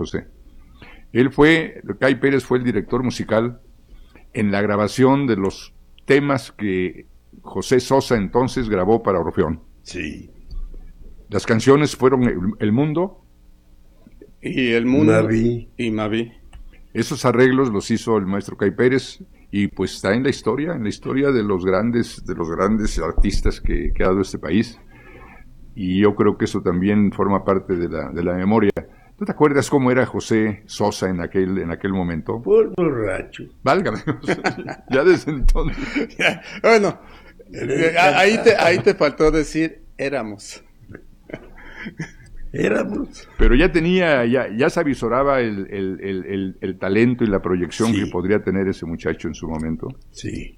José. Cay Pérez fue el director musical en la grabación de los temas que José Sosa entonces grabó para Orfeón. Sí. Las canciones fueron El Mundo y El Mundo Maví. y Maví. Esos arreglos los hizo el maestro Cay Pérez y pues está en la historia de los grandes artistas que ha dado este país. Y yo creo que eso también forma parte de la memoria. ¿Tú te acuerdas cómo era José Sosa en aquel momento? Por borracho. Válgame. Ya desde entonces. Bueno, ahí te faltó decir éramos. Pero ya se avisoraba el talento y la proyección que podría tener ese muchacho en su momento. Sí.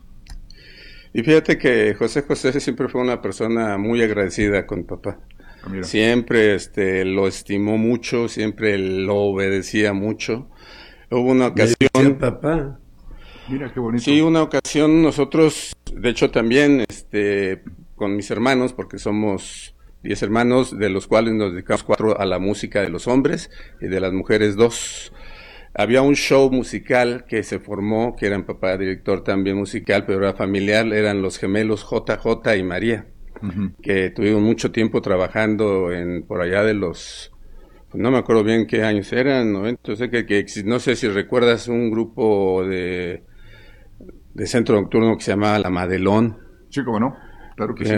Y fíjate que José siempre fue una persona muy agradecida con papá. Siempre lo estimó mucho, siempre lo obedecía mucho. Hubo una ocasión... papá. Mira qué bonito. Sí, una ocasión nosotros, de hecho también, con mis hermanos, porque somos 10 hermanos, de los cuales nos dedicamos 4 a la música de los hombres y de las mujeres 2. Había un show musical que se formó, que eran papá director también musical, pero era familiar, eran los gemelos JJ y María. Uh-huh. Que tuvimos mucho tiempo trabajando por allá de los, no me acuerdo bien qué años eran, ¿no? Entonces no sé si recuerdas un grupo de centro nocturno que se llamaba La Madelón. Sí, cómo no, claro que sí.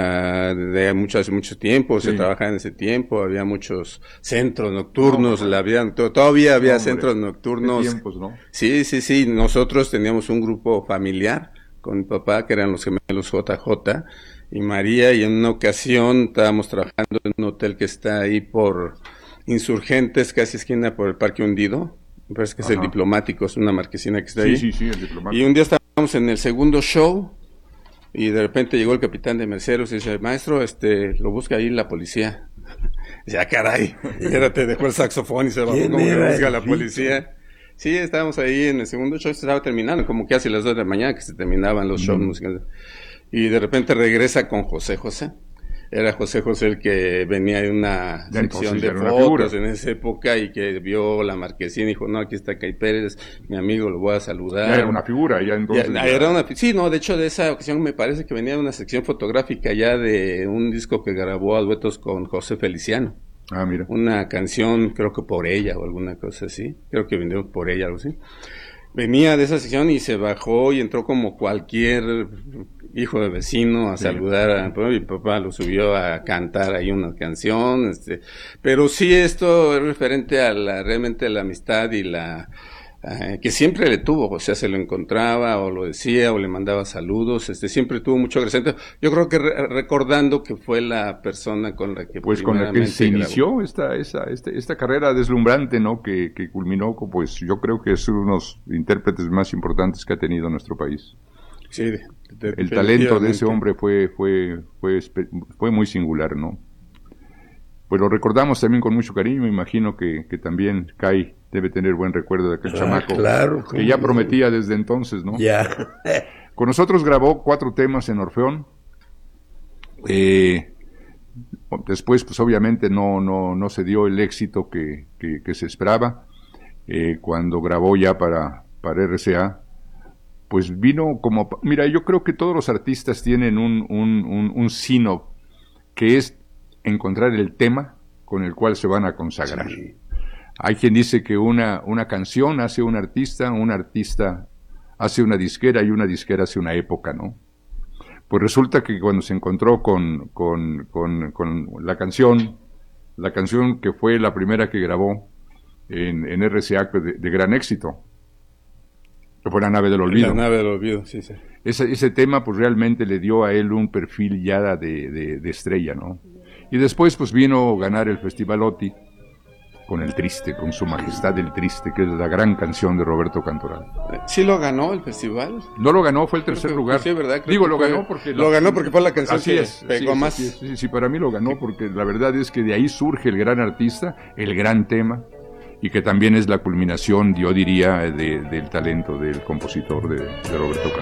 Hace mucho tiempo, se trabajaba en ese tiempo, había muchos centros nocturnos, todavía había centros nocturnos. Tiempos, ¿no? Sí, nosotros teníamos un grupo familiar con mi papá, que eran los gemelos JJ y María, y en una ocasión estábamos trabajando en un hotel que está ahí por Insurgentes, casi esquina por el Parque Hundido. Me parece que es el Diplomático, es una marquesina que está ahí. Sí, el Diplomático. Y un día estábamos en el segundo show y de repente llegó el capitán de Merceros y dice, maestro, lo busca ahí la policía. Ya, caray, te dejó el saxofón y se bajó como que busca la policía. Sí, estábamos ahí en el segundo show, se estaba terminando, como que hace las 2 de la mañana que se terminaban los shows musicales. Y de repente regresa con José. Era José el que venía en una sección de fotos en esa época y que vio la marquesina y dijo, no, aquí está Cay Pérez, mi amigo, lo voy a saludar. Ya era una figura, ya entonces. Sí, no, de hecho de esa ocasión me parece que venía una sección fotográfica ya de un disco que grabó a duetos con José Feliciano. Ah, mira. Una canción, creo que Por Ella o alguna cosa así. Creo que vendió Por Ella, algo así. Venía de esa sección y se bajó y entró como cualquier hijo de vecino a saludar a mi papá, lo subió a cantar ahí una canción, pero sí esto es referente a realmente la amistad y que siempre le tuvo, o sea, se lo encontraba o lo decía o le mandaba saludos, siempre tuvo mucho agradecimiento. Yo creo que recordando que fue la persona con la que se inició esta carrera deslumbrante, ¿no? Que culminó, pues yo creo que es uno de los intérpretes más importantes que ha tenido nuestro país. Sí, el talento de ese hombre fue muy singular, ¿no? Pues lo recordamos también con mucho cariño. Me imagino que también Cay debe tener buen recuerdo de aquel chamaco, claro, que ya prometía desde entonces, ¿no? Ya. Con nosotros grabó 4 temas en Orfeón. Después, pues obviamente no se dio el éxito que se esperaba. Cuando grabó ya para RCA, pues vino como... Mira, yo creo que todos los artistas tienen un sino, que es encontrar el tema con el cual se van a consagrar. Sí. Hay quien dice que una canción hace un artista hace una disquera y una disquera hace una época, ¿no? Pues resulta que cuando se encontró con la canción que fue la primera que grabó en RCA de gran éxito, que fue La Nave del Olvido. La Nave del Olvido, sí. Ese tema pues realmente le dio a él un perfil ya de estrella, ¿no? Y después pues vino a ganar el Festival OTI con El Triste, con Su Majestad el Triste, que es la gran canción de Roberto Cantoral. ¿Sí lo ganó el festival? No lo ganó, fue el tercer lugar. Sí, ¿verdad? Digo, lo ganó porque... Lo ganó porque fue la canción así que es, pegó más. Sí, para mí lo ganó porque la verdad es que de ahí surge el gran artista, el gran tema, y que también es la culminación, yo diría, del talento del compositor de Roberto Cantoral.